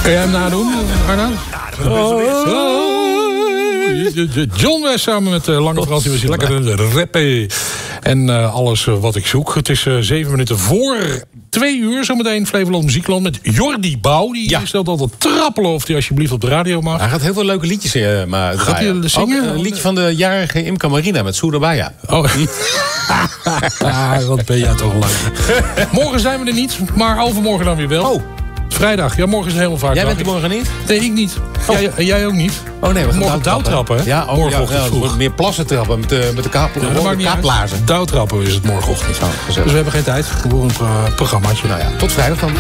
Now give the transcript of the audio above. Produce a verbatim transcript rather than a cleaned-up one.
Kan jij hem nadoen, Arnoud? Ja, dat is John West samen met uh, Lange Frans. Die was lekker rappen. En uh, alles uh, wat ik zoek. Het is uh, zeven minuten voor twee uur. Zometeen Flevoland Muziekland met Jordi Bouw. Die ja. stelt altijd trappelen of hij alsjeblieft op de radio mag. Hij gaat heel veel leuke liedjes uh, maar gaat hij uh, zingen? Ook een liedje van de jarige Imca Marina met Surabaya. Oh. Wat ben jij toch leuk. Morgen zijn we er niet, maar overmorgen dan weer wel. Oh. Vrijdag. Ja, morgen is een helemaal vaak. Jij bent er morgen niet? Nee, ik niet. Oh. Jij, jij ook niet? Oh nee, we gaan morgen douwtrappen, hè? Ja, oh, morgenochtend ja, ja, vroeg. Meer plassen trappen met de, met de kaaplaarzen. Douwtrappen is het morgenochtend. Oh, dus we hebben geen tijd. Gewoon een pro- programmaatje. Nou ja, tot vrijdag dan.